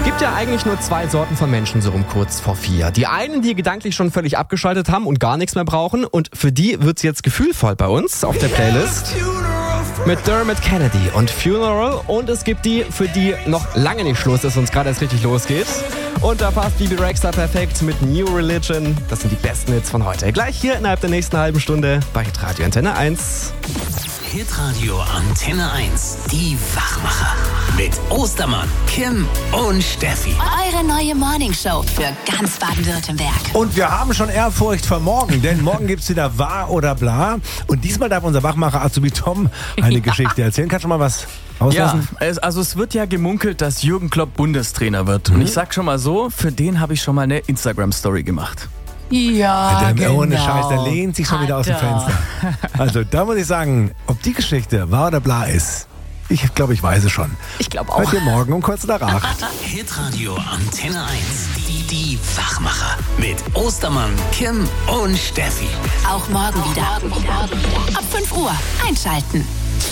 gibt ja eigentlich nur zwei Sorten von Menschen so um kurz vor 4. Die einen, die gedanklich schon völlig abgeschaltet haben und gar nichts mehr brauchen. Und für die wird's jetzt gefühlvoll bei uns auf der Playlist. Mit Dermot Kennedy und Funeral. Und es gibt die, für die noch lange nicht Schluss ist und es gerade erst richtig losgeht. Und da passt Bebe Rexha perfekt mit New Religion. Das sind die besten Hits von heute. Gleich hier innerhalb der nächsten halben Stunde bei Hitradio Antenne 1. Hitradio Antenne 1, die Wachmacher. Mit Ostermann, Kim und Steffi. Eure neue Morningshow für ganz Baden-Württemberg. Und wir haben schon Ehrfurcht vor morgen, denn morgen gibt's wieder Wahr oder Bla. Und diesmal darf unser Wachmacher Azubi Tom eine Geschichte erzählen. Kannst du mal was auslassen? Ja, also es wird ja gemunkelt, dass Jürgen Klopp Bundestrainer wird. Und ich sag schon mal so, für den habe ich schon mal eine Instagram-Story gemacht. Ja, Ohne Scheiß, der lehnt sich schon wieder aus dem Fenster. Also da muss ich sagen, ob die Geschichte Wahr oder Bla ist, ich glaube, ich weiß es schon. Ich glaube auch. Hört ihr morgen um kurz nach 8. Hitradio Antenne 1, die Wachmacher. Mit Ostermann, Kim und Steffi. Auch morgen wieder. Ab 5 Uhr einschalten.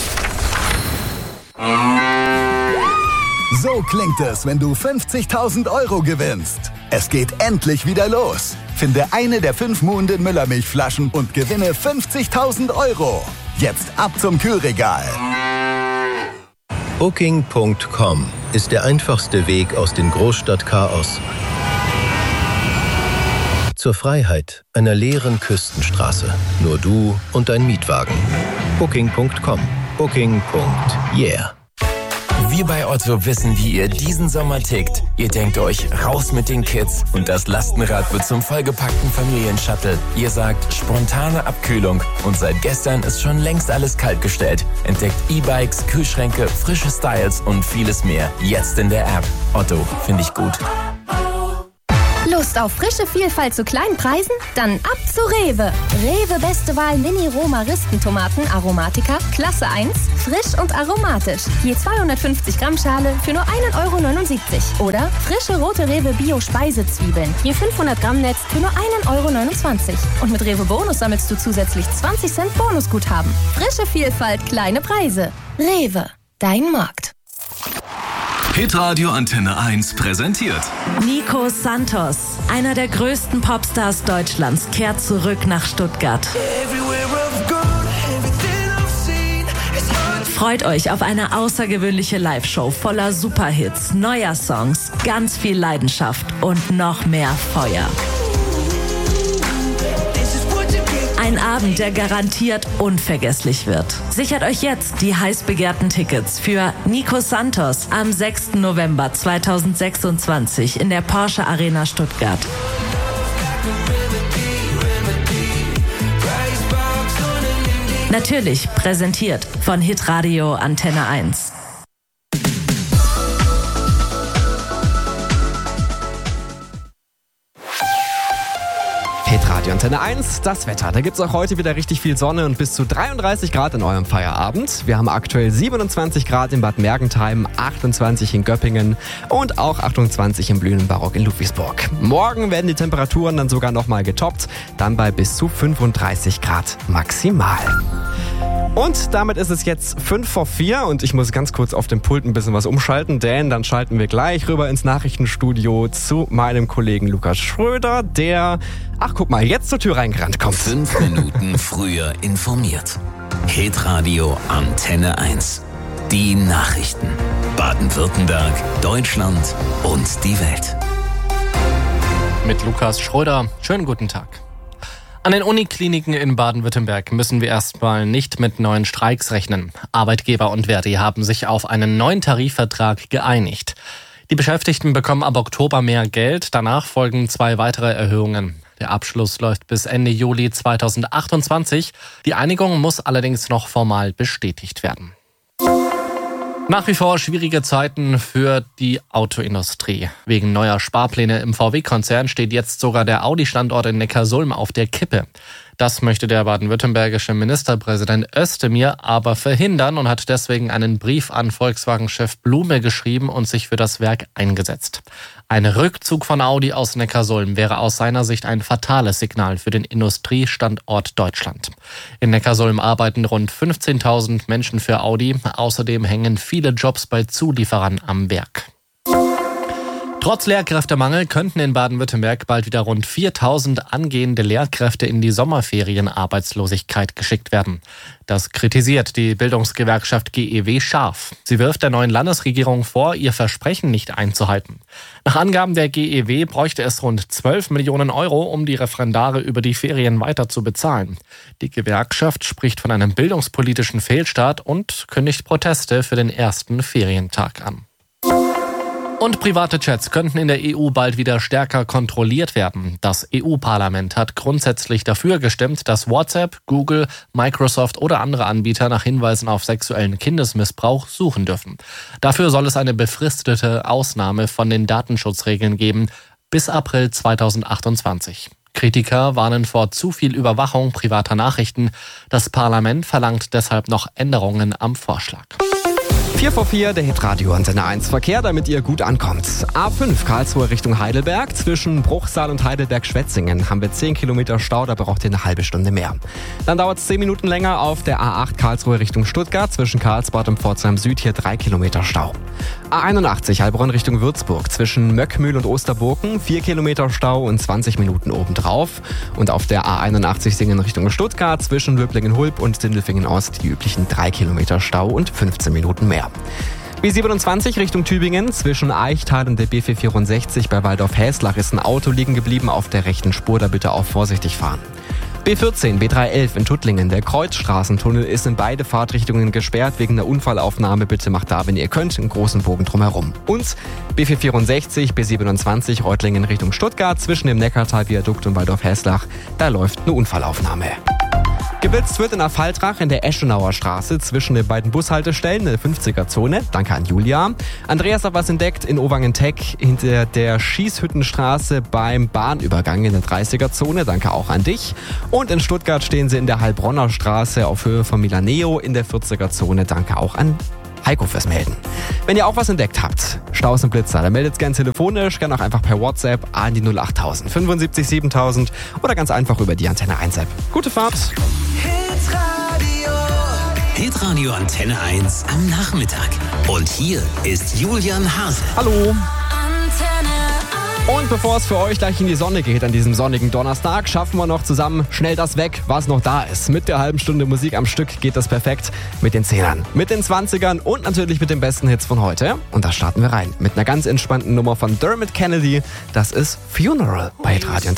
So klingt es, wenn du 50.000 € gewinnst. Es geht endlich wieder los. Finde eine der 5 Muhnden Müllermilchflaschen und gewinne 50.000 €. Jetzt ab zum Kühlregal. Booking.com ist der einfachste Weg aus dem Großstadtchaos zur Freiheit einer leeren Küstenstraße. Nur du und dein Mietwagen. Booking.com. Booking.yeah. Wir bei Otto wissen, wie ihr diesen Sommer tickt. Ihr denkt euch, raus mit den Kids und das Lastenrad wird zum vollgepackten Familienshuttle. Ihr sagt, spontane Abkühlung und seit gestern ist schon längst alles kaltgestellt. Entdeckt E-Bikes, Kühlschränke, frische Styles und vieles mehr. Jetzt in der App. Otto, finde ich gut. Lust auf frische Vielfalt zu kleinen Preisen? Dann ab zu Rewe. Rewe Beste Wahl Mini-Roma-Ristentomaten Aromatica, Klasse 1, frisch und aromatisch. Je 250 Gramm Schale für nur 1,79 €. Oder frische rote Rewe Bio-Speisezwiebeln, je 500 Gramm Netz für nur 1,29 €. Und mit Rewe Bonus sammelst du zusätzlich 20 Cent Bonusguthaben. Frische Vielfalt, kleine Preise. Rewe, dein Markt. Hitradio Antenne 1 präsentiert Nico Santos, einer der größten Popstars Deutschlands, kehrt zurück nach Stuttgart. Freut euch auf eine außergewöhnliche Live-Show voller Superhits, neuer Songs, ganz viel Leidenschaft und noch mehr Feuer. Ein Abend, der garantiert unvergesslich wird. Sichert euch jetzt die heiß begehrten Tickets für Nico Santos am 6. November 2026 in der Porsche Arena Stuttgart. Natürlich präsentiert von Hitradio Antenne 1. Hitradio Antenne 1, das Wetter. Da gibt's auch heute wieder richtig viel Sonne und bis zu 33 Grad in eurem Feierabend. Wir haben aktuell 27 Grad in Bad Mergentheim, 28 in Göppingen und auch 28 im blühenden Barock in Ludwigsburg. Morgen werden die Temperaturen dann sogar nochmal getoppt, dann bei bis zu 35 Grad maximal. Und damit ist es jetzt 5 vor 4 und ich muss ganz kurz auf dem Pult ein bisschen was umschalten, denn dann schalten wir gleich rüber ins Nachrichtenstudio zu meinem Kollegen Lukas Schröder, der, guck mal, jetzt zur Tür reingerannt kommt. 5 Minuten früher informiert. Hitradio Antenne 1. Die Nachrichten. Baden-Württemberg, Deutschland und die Welt. Mit Lukas Schröder. Schönen guten Tag. An den Unikliniken in Baden-Württemberg müssen wir erstmal nicht mit neuen Streiks rechnen. Arbeitgeber und Verdi haben sich auf einen neuen Tarifvertrag geeinigt. Die Beschäftigten bekommen ab Oktober mehr Geld, danach folgen 2 weitere Erhöhungen. Der Abschluss läuft bis Ende Juli 2028. Die Einigung muss allerdings noch formal bestätigt werden. Nach wie vor schwierige Zeiten für die Autoindustrie. Wegen neuer Sparpläne im VW-Konzern steht jetzt sogar der Audi-Standort in Neckarsulm auf der Kippe. Das möchte der baden-württembergische Ministerpräsident Özdemir aber verhindern und hat deswegen einen Brief an Volkswagen-Chef Blume geschrieben und sich für das Werk eingesetzt. Ein Rückzug von Audi aus Neckarsulm wäre aus seiner Sicht ein fatales Signal für den Industriestandort Deutschland. In Neckarsulm arbeiten rund 15.000 Menschen für Audi. Außerdem hängen viele Jobs bei Zulieferern am Werk. Trotz Lehrkräftemangel könnten in Baden-Württemberg bald wieder rund 4.000 angehende Lehrkräfte in die Sommerferienarbeitslosigkeit geschickt werden. Das kritisiert die Bildungsgewerkschaft GEW scharf. Sie wirft der neuen Landesregierung vor, ihr Versprechen nicht einzuhalten. Nach Angaben der GEW bräuchte es rund 12 Millionen Euro, um die Referendare über die Ferien weiter zu bezahlen. Die Gewerkschaft spricht von einem bildungspolitischen Fehlstart und kündigt Proteste für den ersten Ferientag an. Und private Chats könnten in der EU bald wieder stärker kontrolliert werden. Das EU-Parlament hat grundsätzlich dafür gestimmt, dass WhatsApp, Google, Microsoft oder andere Anbieter nach Hinweisen auf sexuellen Kindesmissbrauch suchen dürfen. Dafür soll es eine befristete Ausnahme von den Datenschutzregeln geben bis April 2028. Kritiker warnen vor zu viel Überwachung privater Nachrichten. Das Parlament verlangt deshalb noch Änderungen am Vorschlag. 4 vor 4, der Hitradio Antenne 1 Verkehr, damit ihr gut ankommt. A5 Karlsruhe Richtung Heidelberg. Zwischen Bruchsal und Heidelberg-Schwetzingen haben wir 10 Kilometer Stau, da braucht ihr eine halbe Stunde mehr. Dann dauert es 10 Minuten länger auf der A8 Karlsruhe Richtung Stuttgart. Zwischen Karlsbad und Pforzheim Süd hier 3 Kilometer Stau. A81 Heilbronn Richtung Würzburg. Zwischen Möckmühl und Osterburken 4 Kilometer Stau und 20 Minuten obendrauf. Und auf der A81 Singen Richtung Stuttgart zwischen Böblingen-Hulb und Sindelfingen Ost die üblichen 3 Kilometer Stau und 15 Minuten mehr. B27 Richtung Tübingen, zwischen Eichtal und der B464 bei Waldorf-Häslach ist ein Auto liegen geblieben auf der rechten Spur, da bitte auch vorsichtig fahren. B14, B311 in Tuttlingen, der Kreuzstraßentunnel ist in beide Fahrtrichtungen gesperrt wegen der Unfallaufnahme, bitte macht da, wenn ihr könnt, einen großen Bogen drumherum. Und B464, B27 Reutlingen Richtung Stuttgart, zwischen dem Neckartal-Viadukt und Waldorf-Häslach, da läuft eine Unfallaufnahme. Geblitzt wird in Affaltrach in der Eschenauer Straße zwischen den beiden Bushaltestellen in der 50er-Zone. Danke an Julia. Andreas hat was entdeckt in Owangen-Teck hinter der Schießhüttenstraße beim Bahnübergang in der 30er-Zone. Danke auch an dich. Und in Stuttgart stehen sie in der Heilbronner Straße auf Höhe von Milaneo in der 40er-Zone. Danke auch an Heiko fürs Melden. Wenn ihr auch was entdeckt habt, Staus und Blitzer, dann meldet es gerne telefonisch, gerne auch einfach per WhatsApp an die 08000 75 7000 oder ganz einfach über die Antenne 1 App. Gute Fahrt! Hitradio Antenne 1 am Nachmittag. Und hier ist Julian Hase. Hallo! Und bevor es für euch gleich in die Sonne geht an diesem sonnigen Donnerstag, schaffen wir noch zusammen schnell das weg, was noch da ist. Mit der halben Stunde Musik am Stück geht das perfekt mit den 10ern, mit den 20ern und natürlich mit den besten Hits von heute. Und da starten wir rein mit einer ganz entspannten Nummer von Dermot Kennedy. Das ist Funeral bei Radio